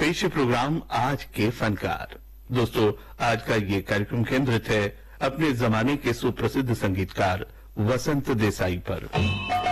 पेश प्रोग्राम आज के फनकार। दोस्तों, आज का ये कार्यक्रम केंद्रित है अपने जमाने के सुप्रसिद्ध संगीतकार वसंत देसाई पर।